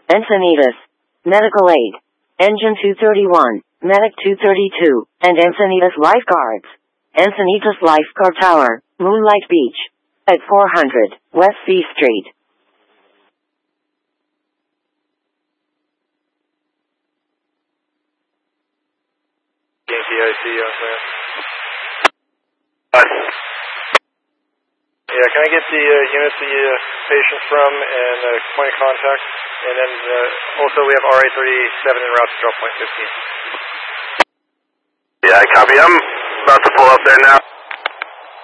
Encinitas. Medical aid. Engine 231, Medic 232, and Encinitas Lifeguards. Encinitas Lifeguard Tower, Moonlight Beach. At 400, West C Street. KTIC, yeah, can I get the unit the patient from and point of contact? And then also we have RA-37 en route to drop point 15. Yeah, copy. I'm about to pull up there now.